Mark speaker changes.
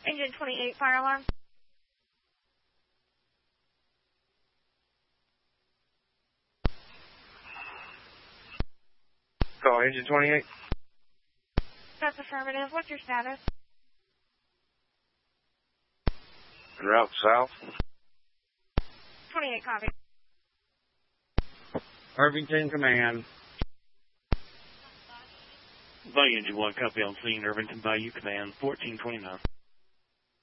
Speaker 1: Engine 28, fire alarm.
Speaker 2: Call Engine 28.
Speaker 1: That's affirmative. What's your status?
Speaker 2: En route south.
Speaker 1: 28, copy.
Speaker 2: Irvington Command.
Speaker 3: Bayou Engine 1, copy on scene. Irvington Bayou Command, 1429.